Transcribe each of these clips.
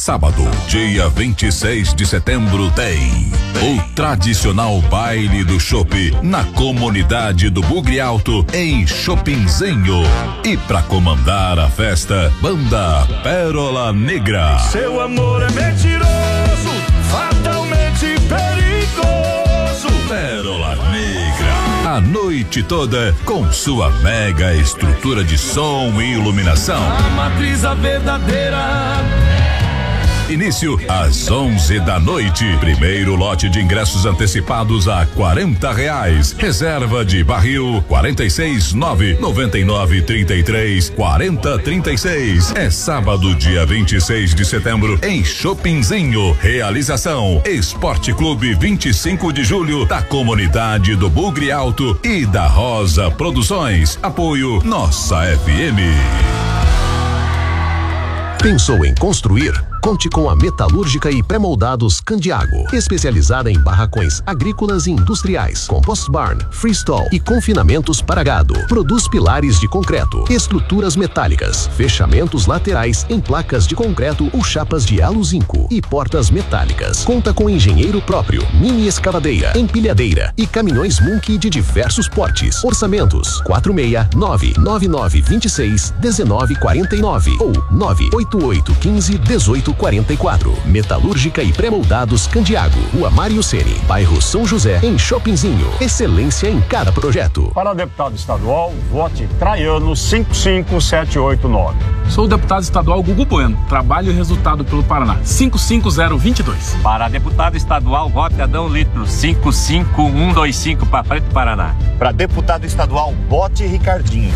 sábado, dia 26 de setembro, tem o tradicional baile do chopp na comunidade do Bugre Alto, em Chopinzinho. E pra comandar a festa, banda Pérola Negra. Seu amor é mentiroso, fatalmente perigoso. Pérola Negra, a noite toda com sua mega estrutura de som e iluminação. A matriz a verdadeira. Início às 11 da noite. Primeiro lote de ingressos antecipados a R$40. Reserva de barril 469-9933-4036. É sábado, dia 26 de setembro, em Chopinzinho. Realização: Esporte Clube 25 de Julho, da comunidade do Bugre Alto e da Rosa Produções. Apoio Nossa FM. Pensou em construir? Conte com a Metalúrgica e Pré-Moldados Candiago, especializada em barracões agrícolas e industriais, compost barn, freestall e confinamentos para gado. Produz pilares de concreto, estruturas metálicas, fechamentos laterais em placas de concreto ou chapas de alo-zinco e portas metálicas. Conta com engenheiro próprio, mini escavadeira, empilhadeira e caminhões Munky de diversos portes. Orçamentos: 469-9926-1949 ou 98815-1844. Metalúrgica e Pré-Moldados Candiago, Rua Mário Ceni, bairro São José, em Chopinzinho. Excelência em cada projeto. Para deputado estadual, vote Traiano 55789. Sou o deputado estadual Gugu Bueno. Trabalho e resultado pelo Paraná. 55022. Para deputado estadual, vote Adão Litro 55125 para frente do Paraná. Para deputado estadual, vote Ricardinho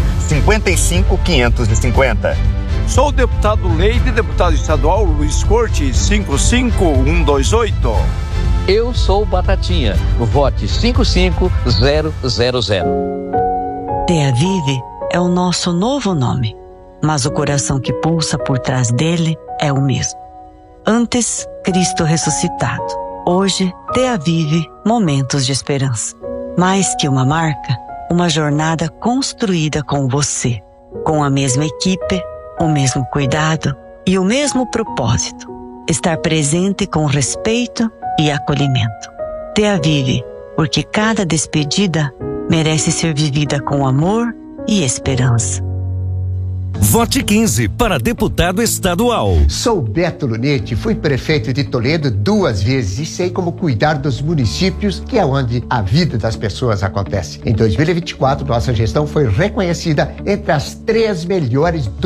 55550. Sou o deputado Leite, deputado estadual Luiz Corte 55128. Eu sou Batatinha. Vote 55000. Teavive é o nosso novo nome, mas o coração que pulsa por trás dele é o mesmo. Antes, Cristo ressuscitado. Hoje, Teavive, momentos de esperança. Mais que uma marca, uma jornada construída com você, com a mesma equipe, o mesmo cuidado e o mesmo propósito: estar presente com respeito e acolhimento. Teavive, porque cada despedida merece ser vivida com amor e esperança. Vote 15 para deputado estadual. Sou Beto Lunete, fui prefeito de Toledo 2 vezes e sei como cuidar dos municípios, que é onde a vida das pessoas acontece. Em 2024, nossa gestão foi reconhecida entre as 3 melhores